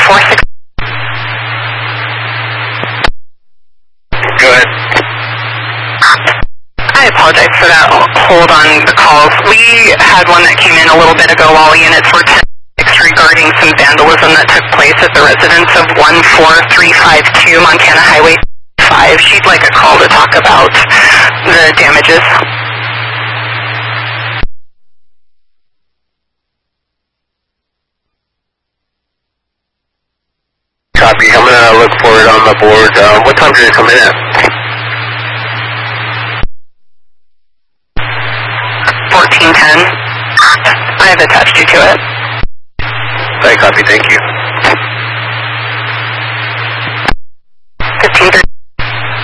46. Go ahead. I apologize for that hold on the calls. We had one that came in a little bit ago. All units were regarding some vandalism that took place at the residence of 14352 Montana Highway 5. She'd like a call to talk about the damages. Copy. I'm going to look for it on the board. What time did it come in at? 1410. I have attached you to it. I copy. Thank you.